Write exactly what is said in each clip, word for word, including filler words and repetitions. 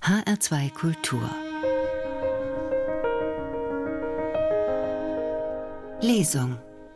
H R zwei Kultur. Lesung.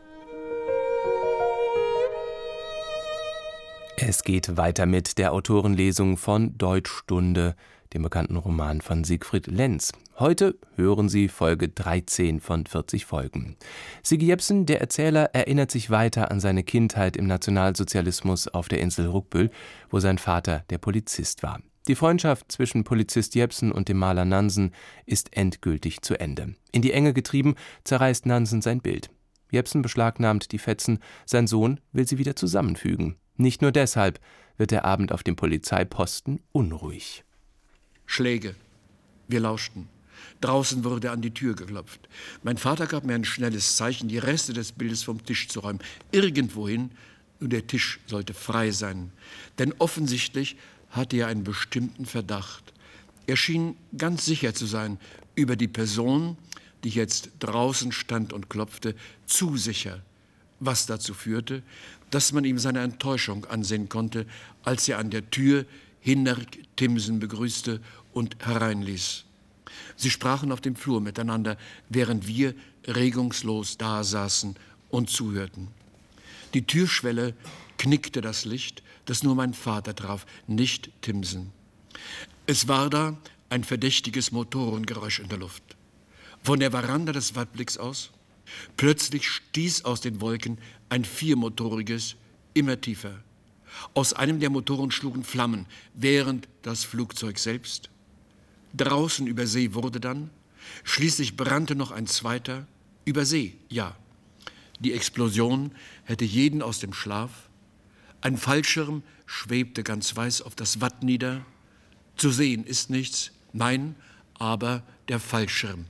Es geht weiter mit der Autorenlesung von Deutschstunde, dem bekannten Roman von Siegfried Lenz. Heute hören Sie Folge dreizehn von vierzig Folgen. Sigi Jepsen, der Erzähler, erinnert sich weiter an seine Kindheit im Nationalsozialismus auf der Insel Ruckbüll, wo sein Vater der Polizist war. Die Freundschaft zwischen Polizist Jepsen und dem Maler Nansen ist endgültig zu Ende. In die Enge getrieben, zerreißt Nansen sein Bild. Jepsen beschlagnahmt die Fetzen, sein Sohn will sie wieder zusammenfügen. Nicht nur deshalb wird der Abend auf dem Polizeiposten unruhig. Schläge. Wir lauschten. Draußen wurde an die Tür geklopft. Mein Vater gab mir ein schnelles Zeichen, die Reste des Bildes vom Tisch zu räumen. Irgendwohin, nur der Tisch sollte frei sein. Denn offensichtlich hatte er einen bestimmten Verdacht. Er schien ganz sicher zu sein über die Person, die jetzt draußen stand und klopfte, zu sicher, was dazu führte, dass man ihm seine Enttäuschung ansehen konnte, als er an der Tür Hinnerk Timsen begrüßte und hereinließ. Sie sprachen auf dem Flur miteinander, während wir regungslos dasaßen und zuhörten. Die Türschwelle knickte das Licht, das nur mein Vater traf, nicht Timsen. Es war da ein verdächtiges Motorengeräusch in der Luft. Von der Veranda des Wattblicks aus, plötzlich stieß aus den Wolken ein viermotoriges, immer tiefer. Aus einem der Motoren schlugen Flammen, während das Flugzeug selbst. Draußen über See wurde dann, schließlich brannte noch ein zweiter, über See, ja. Die Explosion hätte jeden aus dem Schlaf. Ein Fallschirm schwebte ganz weiß auf das Watt nieder. Zu sehen ist nichts, nein, aber der Fallschirm.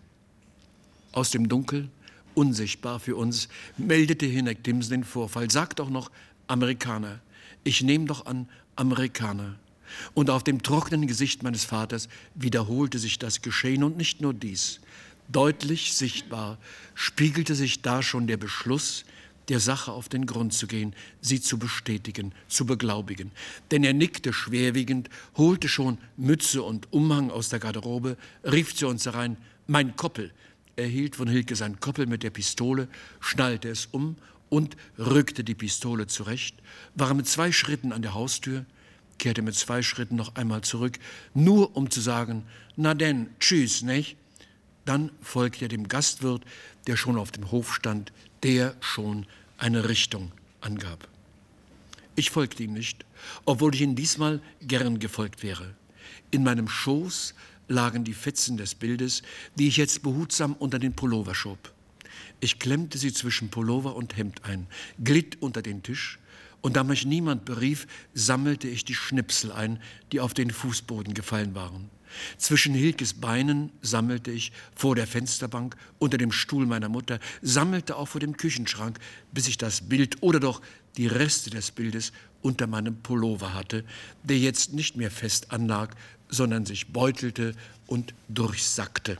Aus dem Dunkel, unsichtbar für uns, meldete Hinnerk Timsen den Vorfall, sagt auch noch Amerikaner. Ich nehme doch an, Amerikaner. Und auf dem trockenen Gesicht meines Vaters wiederholte sich das Geschehen und nicht nur dies. Deutlich sichtbar spiegelte sich da schon der Beschluss, der Sache auf den Grund zu gehen, sie zu bestätigen, zu beglaubigen. Denn er nickte schwerwiegend, holte schon Mütze und Umhang aus der Garderobe, rief zu uns herein, mein Koppel. Er hielt von Hilke sein Koppel mit der Pistole, schnallte es um und rückte die Pistole zurecht, war mit zwei Schritten an der Haustür, kehrte mit zwei Schritten noch einmal zurück, nur um zu sagen, na denn, tschüss, nicht? Dann folgte er dem Gastwirt, der schon auf dem Hof stand, der schon eine Richtung angab. Ich folgte ihm nicht, obwohl ich ihm diesmal gern gefolgt wäre. In meinem Schoß lagen die Fetzen des Bildes, die ich jetzt behutsam unter den Pullover schob. Ich klemmte sie zwischen Pullover und Hemd ein, glitt unter den Tisch, und da mich niemand berief, sammelte ich die Schnipsel ein, die auf den Fußboden gefallen waren. Zwischen Hilkes Beinen sammelte ich, vor der Fensterbank, unter dem Stuhl meiner Mutter, sammelte auch vor dem Küchenschrank, bis ich das Bild oder doch die Reste des Bildes unter meinem Pullover hatte, der jetzt nicht mehr fest anlag, sondern sich beutelte und durchsackte.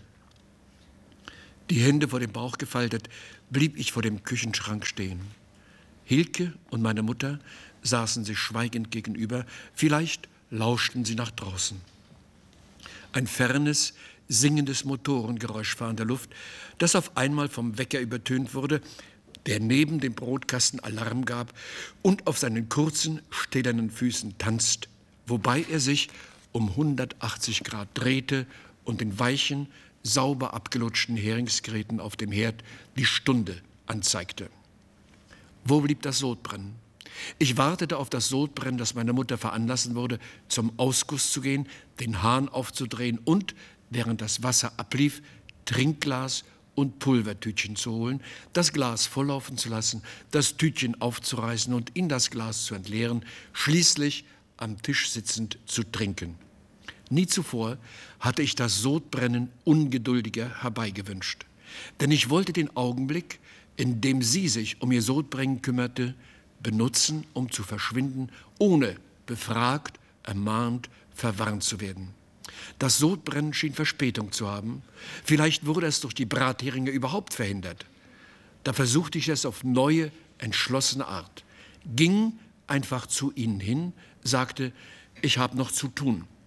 Die Hände vor dem Bauch gefaltet, blieb ich vor dem Küchenschrank stehen. Hilke und meine Mutter saßen sich schweigend gegenüber, vielleicht lauschten sie nach draußen. Ein fernes, singendes Motorengeräusch war in der Luft, das auf einmal vom Wecker übertönt wurde, der neben dem Brotkasten Alarm gab und auf seinen kurzen, stählernen Füßen tanzt, wobei er sich um hundertachtzig Grad drehte und den weichen, sauber abgelutschten Heringsgräten auf dem Herd die Stunde anzeigte. Wo blieb das Sodbrennen? Ich wartete auf das Sodbrennen, das meine Mutter veranlassen wurde, zum Ausguss zu gehen, den Hahn aufzudrehen und, während das Wasser ablief, Trinkglas und Pulvertütchen zu holen, das Glas volllaufen zu lassen, das Tütchen aufzureißen und in das Glas zu entleeren, schließlich am Tisch sitzend zu trinken. Nie zuvor hatte ich das Sodbrennen ungeduldiger herbeigewünscht. Denn ich wollte den Augenblick, in dem sie sich um ihr Sodbrennen kümmerte, benutzen, um zu verschwinden, ohne befragt, ermahnt, verwarnt zu werden. Das Sodbrennen schien Verspätung zu haben. Vielleicht wurde es durch die Bratheringe überhaupt verhindert. Da versuchte ich es auf neue, entschlossene Art. Ging einfach zu ihnen hin, sagte, ich habe noch zu tun.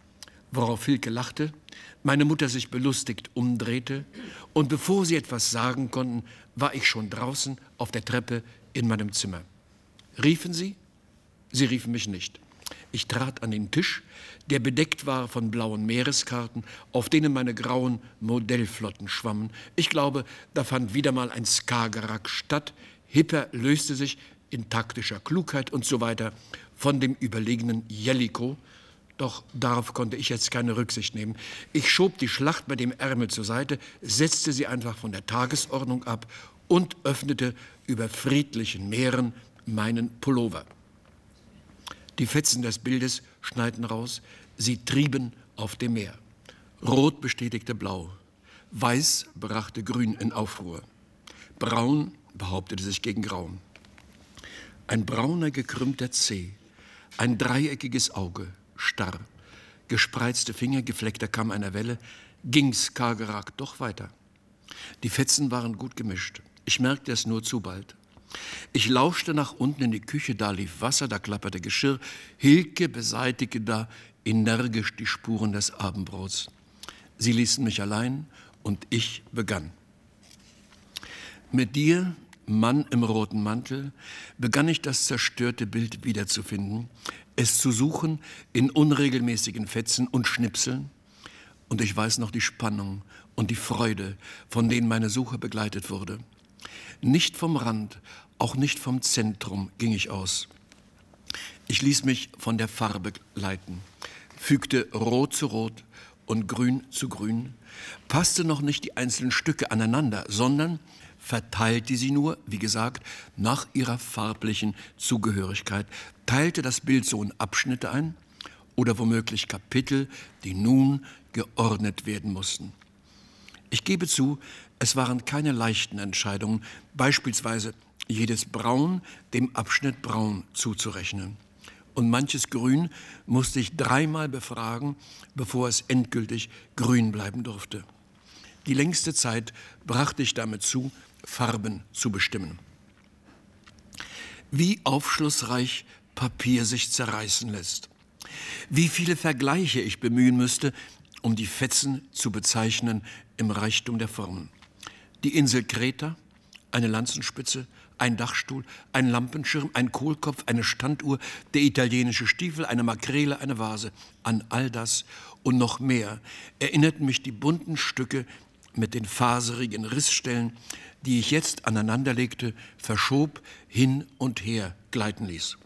Worauf Hilke lachte, meine Mutter sich belustigt umdrehte und bevor sie etwas sagen konnten, war ich schon draußen auf der Treppe in meinem Zimmer. Riefen sie? Sie riefen mich nicht. Ich trat an den Tisch, der bedeckt war von blauen Meereskarten, auf denen meine grauen Modellflotten schwammen. Ich glaube, da fand wieder mal ein Skagerrak statt. Hipper löste sich in taktischer Klugheit und so weiter von dem überlegenen Jellicoe. Doch darauf konnte ich jetzt keine Rücksicht nehmen. Ich schob die Schlacht mit dem Ärmel zur Seite, setzte sie einfach von der Tagesordnung ab und öffnete über friedlichen Meeren meinen Pullover. Die Fetzen des Bildes schneiten raus, sie trieben auf dem Meer. Rot bestätigte Blau, Weiß brachte Grün in Aufruhr, Braun behauptete sich gegen Grau. Ein brauner gekrümmter Zeh, ein dreieckiges Auge, starr, gespreizte Finger, gefleckter Kamm einer Welle, ging Skagerrak doch weiter. Die Fetzen waren gut gemischt. Ich merkte es nur zu bald. Ich lauschte nach unten in die Küche, da lief Wasser, da klapperte Geschirr. Hilke beseitigte da energisch die Spuren des Abendbrots. Sie ließen mich allein und ich begann. Mit dir, Mann im roten Mantel, begann ich das zerstörte Bild wiederzufinden, es zu suchen in unregelmäßigen Fetzen und Schnipseln. Und ich weiß noch die Spannung und die Freude, von denen meine Suche begleitet wurde. Nicht vom Rand, auch nicht vom Zentrum ging ich aus. Ich ließ mich von der Farbe leiten, fügte Rot zu Rot und Grün zu Grün, passte noch nicht die einzelnen Stücke aneinander, sondern verteilte sie nur, wie gesagt, nach ihrer farblichen Zugehörigkeit, teilte das Bild so in Abschnitte ein oder womöglich Kapitel, die nun geordnet werden mussten. Ich gebe zu, es waren keine leichten Entscheidungen, beispielsweise jedes Braun dem Abschnitt Braun zuzurechnen. Und manches Grün musste ich dreimal befragen, bevor es endgültig grün bleiben durfte. Die längste Zeit brachte ich damit zu, Farben zu bestimmen. Wie aufschlussreich Papier sich zerreißen lässt. Wie viele Vergleiche ich bemühen müsste, um die Fetzen zu bezeichnen im Reichtum der Formen. Die Insel Kreta, eine Lanzenspitze, ein Dachstuhl, ein Lampenschirm, ein Kohlkopf, eine Standuhr, der italienische Stiefel, eine Makrele, eine Vase. An all das und noch mehr erinnerten mich die bunten Stücke mit den faserigen Rissstellen, die ich jetzt aneinanderlegte, verschob, hin und her gleiten ließ.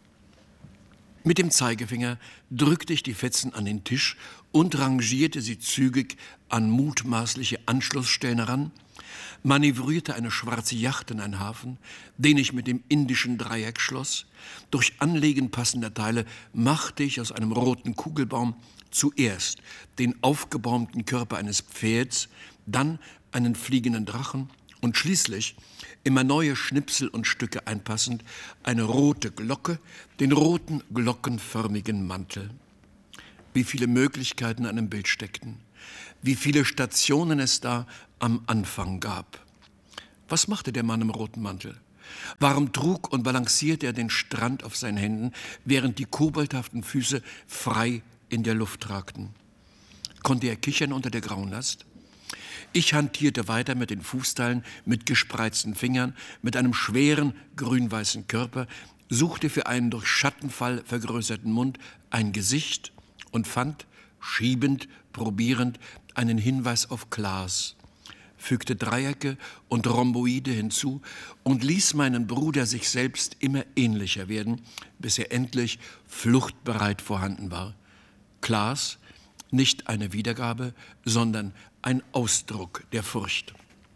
Mit dem Zeigefinger drückte ich die Fetzen an den Tisch und rangierte sie zügig an mutmaßliche Anschlussstellen heran, manövrierte eine schwarze Yacht in einen Hafen, den ich mit dem indischen Dreieck schloss. Durch Anlegen passender Teile machte ich aus einem roten Kugelbaum zuerst den aufgebaumten Körper eines Pferds, dann einen fliegenden Drachen und schließlich, immer neue Schnipsel und Stücke einpassend, eine rote Glocke, den roten glockenförmigen Mantel. Wie viele Möglichkeiten in einem Bild steckten, wie viele Stationen es da am Anfang gab. Was machte der Mann im roten Mantel? Warum trug und balancierte er den Strand auf seinen Händen, während die kobalthaften Füße frei in der Luft tragten? Konnte er kichern unter der grauen Last? Ich hantierte weiter mit den Fußteilen, mit gespreizten Fingern, mit einem schweren grün-weißen Körper, suchte für einen durch Schattenfall vergrößerten Mund ein Gesicht und fand, schiebend, probierend, einen Hinweis auf Glas, fügte Dreiecke und Rhomboide hinzu und ließ meinen Bruder sich selbst immer ähnlicher werden, bis er endlich fluchtbereit vorhanden war. Glas, nicht eine Wiedergabe, sondern ein Ausdruck der Furcht.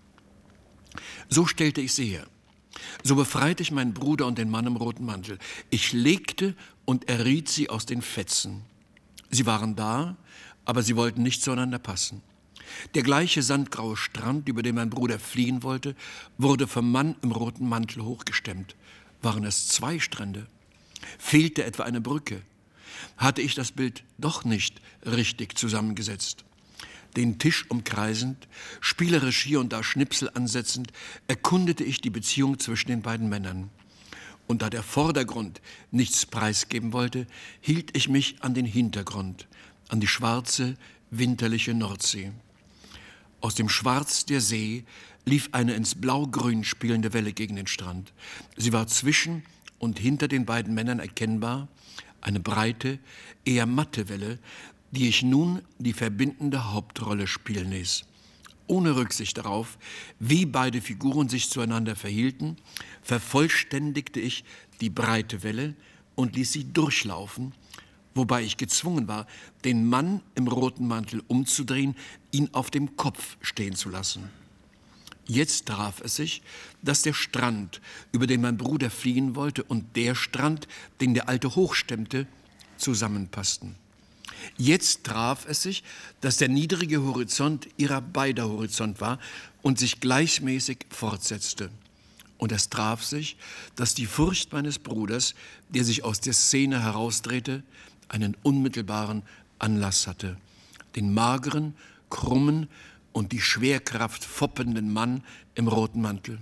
So stellte ich sie her. So befreite ich meinen Bruder und den Mann im roten Mantel. Ich legte und erriet sie aus den Fetzen. Sie waren da, aber sie wollten nicht zueinander passen. Der gleiche sandgraue Strand, über den mein Bruder fliehen wollte, wurde vom Mann im roten Mantel hochgestemmt. Waren es zwei Strände? Fehlte etwa eine Brücke? Hatte ich das Bild doch nicht richtig zusammengesetzt? Den Tisch umkreisend, spielerisch hier und da Schnipsel ansetzend, erkundete ich die Beziehung zwischen den beiden Männern. Und da der Vordergrund nichts preisgeben wollte, hielt ich mich an den Hintergrund, an die schwarze, winterliche Nordsee. Aus dem Schwarz der See lief eine ins Blau-Grün spielende Welle gegen den Strand. Sie war zwischen und hinter den beiden Männern erkennbar, eine breite, eher matte Welle, die ich nun die verbindende Hauptrolle spielen ließ. Ohne Rücksicht darauf, wie beide Figuren sich zueinander verhielten, vervollständigte ich die breite Welle und ließ sie durchlaufen, wobei ich gezwungen war, den Mann im roten Mantel umzudrehen, ihn auf dem Kopf stehen zu lassen. Jetzt traf es sich, dass der Strand, über den mein Bruder fliehen wollte, und der Strand, den der Alte hochstemmte, zusammenpassten. Jetzt traf es sich, dass der niedrige Horizont ihrer beider Horizont war und sich gleichmäßig fortsetzte. Und es traf sich, dass die Furcht meines Bruders, der sich aus der Szene herausdrehte, einen unmittelbaren Anlass hatte. Den mageren, krummen und die Schwerkraft foppenden Mann im roten Mantel.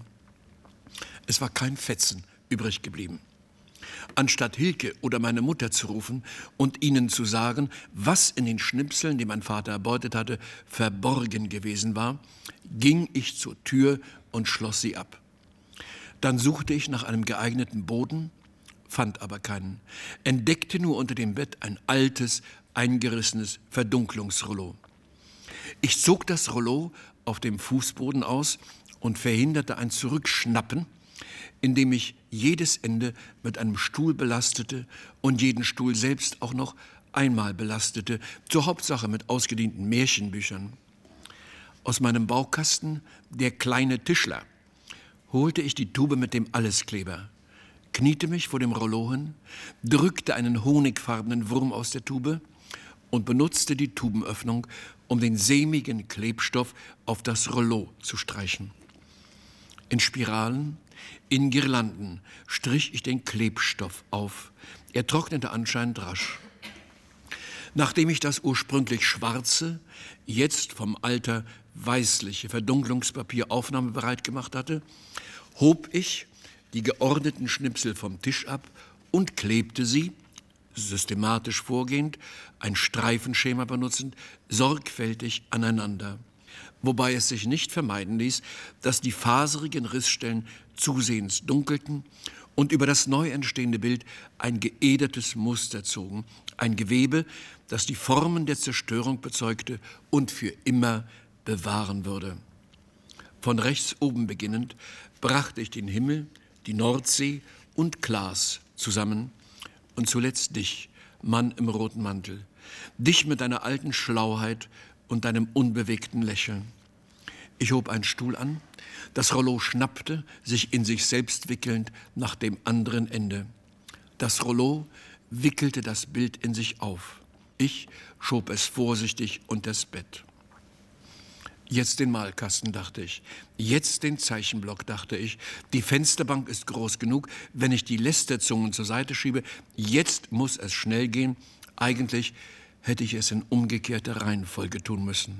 Es war kein Fetzen übrig geblieben. Anstatt Hilke oder meine Mutter zu rufen und ihnen zu sagen, was in den Schnipseln, die mein Vater erbeutet hatte, verborgen gewesen war, ging ich zur Tür und schloss sie ab. Dann suchte ich nach einem geeigneten Boden, fand aber keinen, entdeckte nur unter dem Bett ein altes, eingerissenes Verdunklungsrollo. Ich zog das Rollo auf dem Fußboden aus und verhinderte ein Zurückschnappen, indem ich jedes Ende mit einem Stuhl belastete und jeden Stuhl selbst auch noch einmal belastete, zur Hauptsache mit ausgedienten Märchenbüchern. Aus meinem Baukasten, der kleine Tischler, holte ich die Tube mit dem Alleskleber, kniete mich vor dem Rollo hin, drückte einen honigfarbenen Wurm aus der Tube und benutzte die Tubenöffnung, um den sämigen Klebstoff auf das Rollo zu streichen. In Spiralen, in Girlanden strich ich den Klebstoff auf. Er trocknete anscheinend rasch. Nachdem ich das ursprünglich schwarze, jetzt vom Alter weißliche Verdunklungspapier aufnahmebereit gemacht hatte, hob ich die geordneten Schnipsel vom Tisch ab und klebte sie, systematisch vorgehend, ein Streifenschema benutzend, sorgfältig aneinander. Wobei es sich nicht vermeiden ließ, dass die faserigen Rissstellen zusehends dunkelten und über das neu entstehende Bild ein geedertes Muster zogen, ein Gewebe, das die Formen der Zerstörung bezeugte und für immer bewahren würde. Von rechts oben beginnend brachte ich den Himmel, die Nordsee und Klaas zusammen und zuletzt dich, Mann im roten Mantel, dich mit deiner alten Schlauheit und deinem unbewegten Lächeln. Ich hob einen Stuhl an, das Rollo schnappte, sich in sich selbst wickelnd, nach dem anderen Ende. Das Rollo wickelte das Bild in sich auf. Ich schob es vorsichtig unters Bett. Jetzt den Malkasten, dachte ich. Jetzt den Zeichenblock, dachte ich. Die Fensterbank ist groß genug, wenn ich die Lästerzungen zur Seite schiebe. Jetzt muss es schnell gehen. Eigentlich hätte ich es in umgekehrter Reihenfolge tun müssen.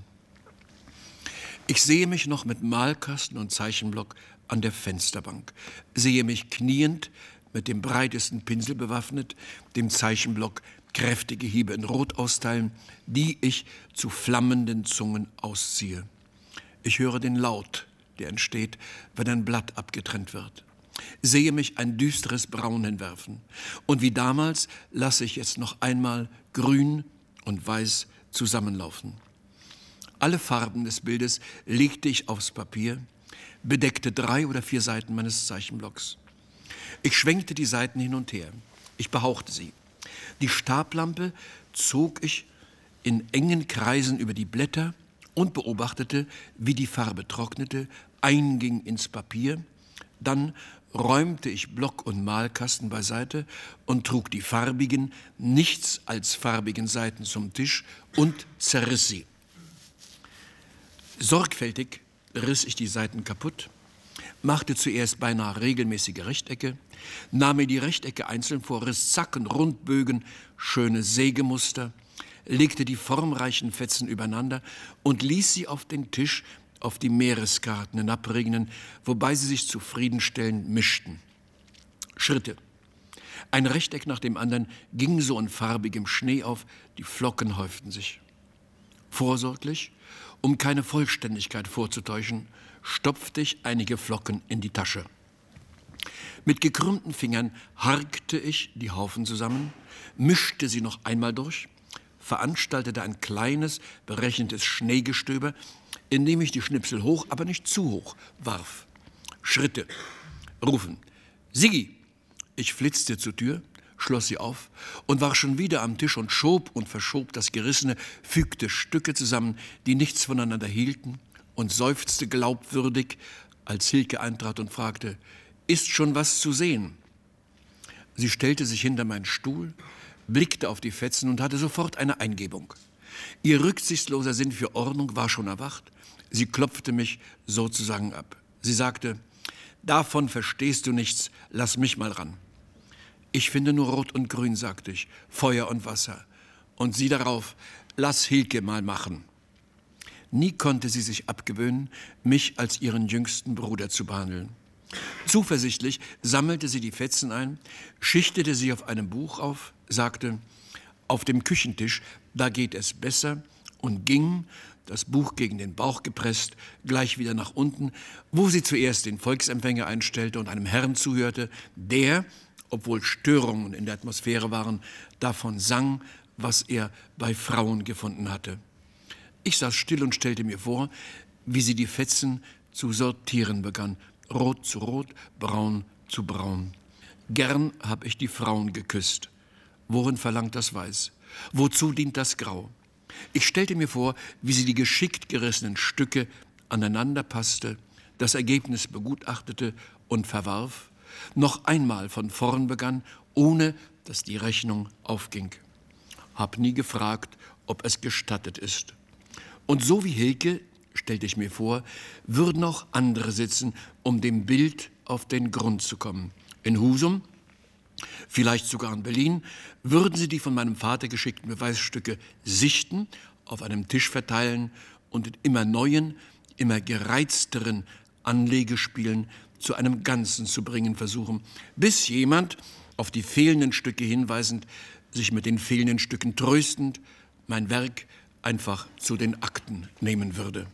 Ich sehe mich noch mit Malkasten und Zeichenblock an der Fensterbank, sehe mich kniend, mit dem breitesten Pinsel bewaffnet, dem Zeichenblock kräftige Hiebe in Rot austeilen, die ich zu flammenden Zungen ausziehe. Ich höre den Laut, der entsteht, wenn ein Blatt abgetrennt wird. Sehe mich ein düsteres Braun hinwerfen. Und wie damals lasse ich jetzt noch einmal grün und weiß zusammenlaufen. Alle Farben des Bildes legte ich aufs Papier, bedeckte drei oder vier Seiten meines Zeichenblocks. Ich schwenkte die Seiten hin und her. Ich behauchte sie. Die Stablampe zog ich in engen Kreisen über die Blätter und beobachtete, wie die Farbe trocknete, einging ins Papier. Dann räumte ich Block und Malkasten beiseite und trug die farbigen, nichts als farbigen Seiten zum Tisch und zerriss sie. Sorgfältig riss ich die Seiten kaputt, machte zuerst beinahe regelmäßige Rechtecke, nahm mir die Rechtecke einzeln vor, riss Zacken, Rundbögen, schöne Sägemuster, legte die formreichen Fetzen übereinander und ließ sie auf den Tisch auf die Meereskarten hinabregnen, wobei sie sich zufriedenstellend mischten. Schritte. Ein Rechteck nach dem anderen ging so in farbigem Schnee auf, die Flocken häuften sich. Vorsorglich, um keine Vollständigkeit vorzutäuschen, stopfte ich einige Flocken in die Tasche. Mit gekrümmten Fingern harkte ich die Haufen zusammen, mischte sie noch einmal durch, veranstaltete ein kleines, berechnendes Schneegestöber, indem ich die Schnipsel hoch, aber nicht zu hoch warf. Schritte, rufen, Siggi! Ich flitzte zur Tür, schloss sie auf und war schon wieder am Tisch und schob und verschob das Gerissene, fügte Stücke zusammen, die nichts voneinander hielten, und seufzte glaubwürdig, als Hilke eintrat und fragte, »Ist schon was zu sehen?« Sie stellte sich hinter meinen Stuhl, blickte auf die Fetzen und hatte sofort eine Eingebung. Ihr rücksichtsloser Sinn für Ordnung war schon erwacht. Sie klopfte mich sozusagen ab. Sie sagte, »Davon verstehst du nichts, lass mich mal ran.« »Ich finde nur Rot und Grün«, sagte ich, »Feuer und Wasser.« Und sie darauf, »Lass Hilke mal machen.« Nie konnte sie sich abgewöhnen, mich als ihren jüngsten Bruder zu behandeln. Zuversichtlich sammelte sie die Fetzen ein, schichtete sie auf einem Buch auf, sagte, »Auf dem Küchentisch, da geht es besser«, und ging, das Buch gegen den Bauch gepresst, gleich wieder nach unten, wo sie zuerst den Volksempfänger einstellte und einem Herrn zuhörte, der, obwohl Störungen in der Atmosphäre waren, davon sang, was er bei Frauen gefunden hatte. Ich saß still und stellte mir vor, wie sie die Fetzen zu sortieren begann, rot zu rot, braun zu braun. Gern hab ich die Frauen geküsst. Worin verlangt das Weiß? Wozu dient das Grau? Ich stellte mir vor, wie sie die geschickt gerissenen Stücke aneinander passte, das Ergebnis begutachtete und verwarf, noch einmal von vorn begann, ohne dass die Rechnung aufging. Hab nie gefragt, ob es gestattet ist. Und so wie Hilke, stellte ich mir vor, würden auch andere sitzen, um dem Bild auf den Grund zu kommen. In Husum, vielleicht sogar in Berlin, würden sie die von meinem Vater geschickten Beweisstücke sichten, auf einem Tisch verteilen und in immer neuen, immer gereizteren Anlegespielen zu einem Ganzen zu bringen versuchen, bis jemand, auf die fehlenden Stücke hinweisend, sich mit den fehlenden Stücken tröstend, mein Werk einfach zu den Akten nehmen würde.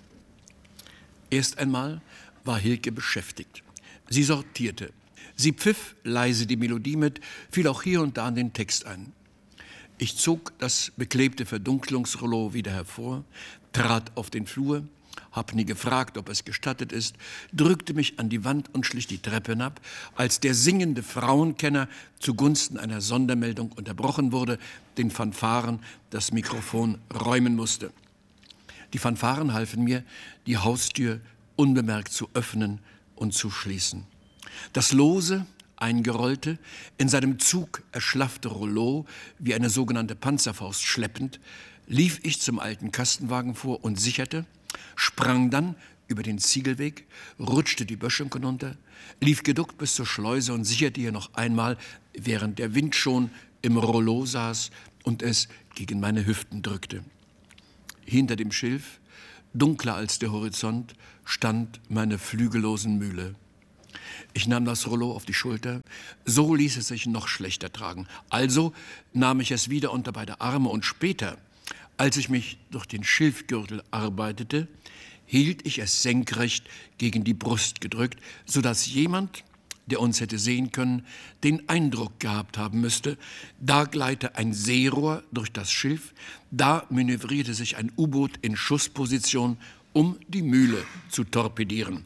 Erst einmal war Hilke beschäftigt. Sie sortierte. Sie pfiff leise die Melodie mit, fiel auch hier und da in den Text ein. Ich zog das beklebte Verdunklungsrollo wieder hervor, trat auf den Flur, hab nie gefragt, ob es gestattet ist, drückte mich an die Wand und schlich die Treppe hinab, als der singende Frauenkenner zugunsten einer Sondermeldung unterbrochen wurde, den Fanfaren das Mikrofon räumen musste. Die Fanfaren halfen mir, die Haustür unbemerkt zu öffnen und zu schließen. Das lose, eingerollte, in seinem Zug erschlaffte Rollo, wie eine sogenannte Panzerfaust schleppend, lief ich zum alten Kastenwagen vor und sicherte, sprang dann über den Ziegelweg, rutschte die Böschung hinunter, lief geduckt bis zur Schleuse und sicherte ihr noch einmal, während der Wind schon im Rollo saß und es gegen meine Hüften drückte. Hinter dem Schilf, dunkler als der Horizont, stand meine flügellosen Mühle. Ich nahm das Rollo auf die Schulter, so ließ es sich noch schlechter tragen. Also nahm ich es wieder unter beide Arme und später, als ich mich durch den Schilfgürtel arbeitete, hielt ich es senkrecht gegen die Brust gedrückt, sodass jemand, der uns hätte sehen können, den Eindruck gehabt haben müsste, da gleite ein Seerohr durch das Schilf, da manövrierte sich ein U-Boot in Schussposition, um die Mühle zu torpedieren.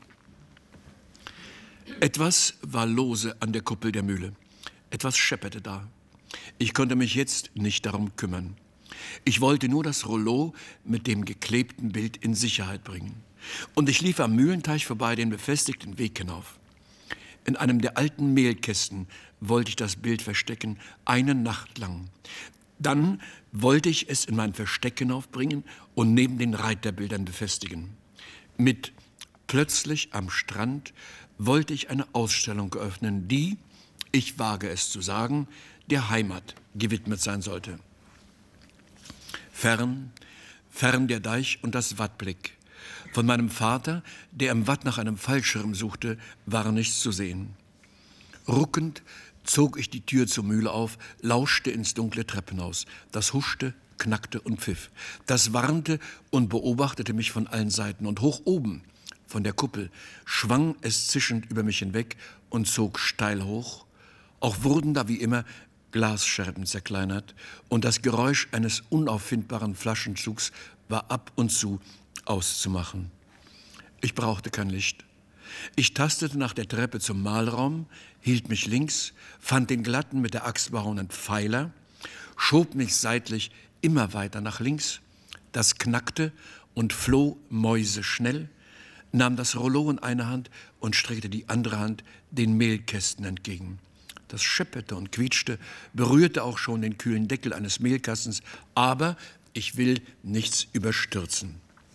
Etwas war lose an der Kuppel der Mühle. Etwas schepperte da. Ich konnte mich jetzt nicht darum kümmern. Ich wollte nur das Rollo mit dem geklebten Bild in Sicherheit bringen. Und ich lief am Mühlenteich vorbei den befestigten Weg hinauf. In einem der alten Mehlkästen wollte ich das Bild verstecken, eine Nacht lang. Dann wollte ich es in mein Versteck hinaufbringen und neben den Reiterbildern befestigen. Mit plötzlich am Strand wollte ich eine Ausstellung eröffnen, die, ich wage es zu sagen, der Heimat gewidmet sein sollte. Fern, fern der Deich und das Wattblick. Von meinem Vater, der im Watt nach einem Fallschirm suchte, war nichts zu sehen. Ruckend zog ich die Tür zur Mühle auf, lauschte ins dunkle Treppenhaus. Das huschte, knackte und pfiff. Das warnte und beobachtete mich von allen Seiten. Und hoch oben, von der Kuppel, schwang es zischend über mich hinweg und zog steil hoch. Auch wurden da wie immer Glasscherben zerkleinert, und das Geräusch eines unauffindbaren Flaschenzugs war ab und zu auszumachen. Ich brauchte kein Licht. Ich tastete nach der Treppe zum Mahlraum, hielt mich links, fand den glatten, mit der Axt behauenen Pfeiler, schob mich seitlich immer weiter nach links. Das knackte und floh mäuseschnell, nahm das Rollo in eine Hand und streckte die andere Hand den Mehlkästen entgegen. Das schepperte und quietschte, berührte auch schon den kühlen Deckel eines Mehlkastens, aber ich will nichts überstürzen.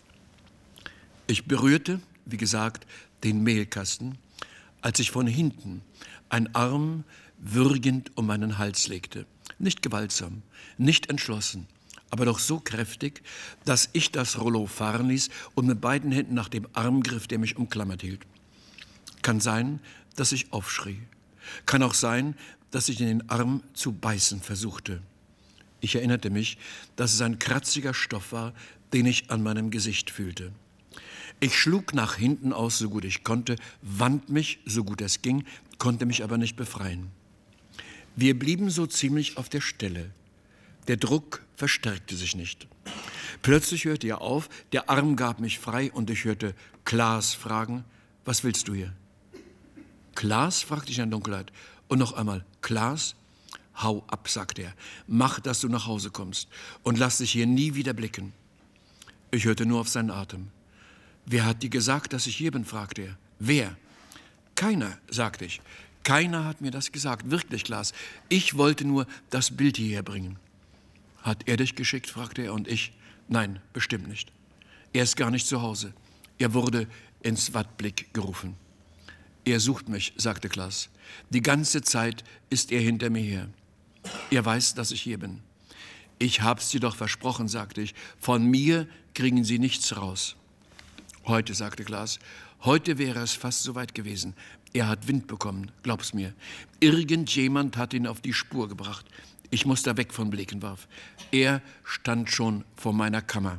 Ich berührte, wie gesagt, den Mehlkasten, als ich von hinten ein Arm würgend um meinen Hals legte. Nicht gewaltsam, nicht entschlossen, aber doch so kräftig, dass ich das Rollo fahren ließ und mit beiden Händen nach dem Arm griff, der mich umklammert hielt. Kann sein, dass ich aufschrie. Kann auch sein, dass ich in den Arm zu beißen versuchte. Ich erinnerte mich, dass es ein kratziger Stoff war, den ich an meinem Gesicht fühlte. Ich schlug nach hinten aus, so gut ich konnte, wand mich, so gut es ging, konnte mich aber nicht befreien. Wir blieben so ziemlich auf der Stelle. Der Druck verstärkte sich nicht. Plötzlich hörte er auf, der Arm gab mich frei und ich hörte Klaas fragen, was willst du hier? Klaas, fragte ich in der Dunkelheit. Und noch einmal, Klaas? Hau ab, sagte er. Mach, dass du nach Hause kommst und lass dich hier nie wieder blicken. Ich hörte nur auf seinen Atem. Wer hat dir gesagt, dass ich hier bin, fragte er. Wer? Keiner, sagte ich. Keiner hat mir das gesagt, wirklich, Klaas. Ich wollte nur das Bild hierher bringen. Hat er dich geschickt, fragte er, und ich? Nein, bestimmt nicht. Er ist gar nicht zu Hause. Er wurde ins Wattblick gerufen. Er sucht mich, sagte Klaas. Die ganze Zeit ist er hinter mir her. Er weiß, dass ich hier bin. Ich hab's dir doch versprochen, sagte ich. Von mir kriegen Sie nichts raus. Heute, sagte Klaas, heute wäre es fast so weit gewesen. Er hat Wind bekommen, glaub's mir. Irgendjemand hat ihn auf die Spur gebracht. Ich muss da weg von Blekenwarf. Er stand schon vor meiner Kammer.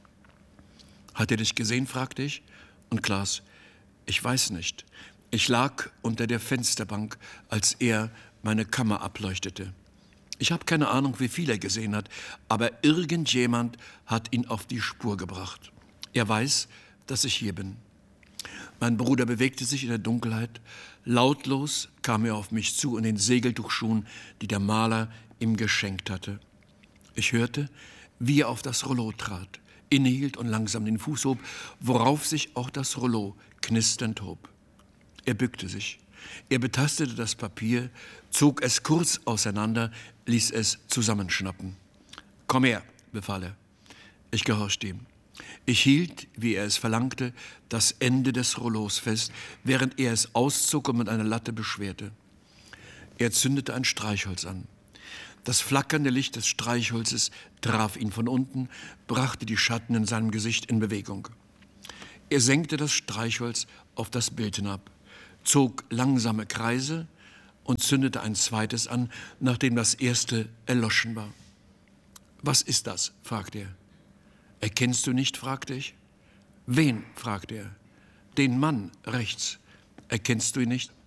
Hat er dich gesehen, fragte ich. Und Klaas, ich weiß nicht. Ich lag unter der Fensterbank, als er meine Kammer ableuchtete. Ich habe keine Ahnung, wie viel er gesehen hat, aber irgendjemand hat ihn auf die Spur gebracht. Er weiß, dass ich hier bin. Mein Bruder bewegte sich in der Dunkelheit. Lautlos kam er auf mich zu in den Segeltuchschuhen, die der Maler ihm geschenkt hatte. Ich hörte, wie er auf das Rollo trat, innehielt und langsam den Fuß hob, worauf sich auch das Rollo knisternd hob. Er bückte sich. Er betastete das Papier, zog es kurz auseinander, ließ es zusammenschnappen. »Komm her«, befahl er. Ich gehorchte ihm. Ich hielt, wie er es verlangte, das Ende des Rollos fest, während er es auszog und mit einer Latte beschwerte. Er zündete ein Streichholz an. Das flackernde Licht des Streichholzes traf ihn von unten, brachte die Schatten in seinem Gesicht in Bewegung. Er senkte das Streichholz auf das Bild hinab, zog langsame Kreise und zündete ein zweites an, nachdem das erste erloschen war. »Was ist das?« fragte er. »Erkennst du nicht?« fragte ich. »Wen?« fragte er. »Den Mann rechts. Erkennst du ihn nicht?«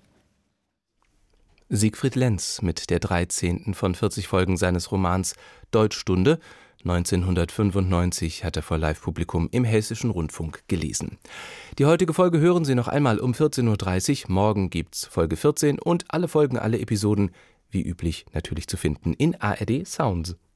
Siegfried Lenz mit der dreizehnten von vierzig Folgen seines Romans Deutschstunde. neunzehnhundertfünfundneunzig hat er vor Live-Publikum im Hessischen Rundfunk gelesen. Die heutige Folge hören Sie noch einmal um vierzehn Uhr dreißig. Morgen gibt's Folge vierzehn und alle Folgen, alle Episoden, wie üblich, natürlich zu finden in A R D Sounds.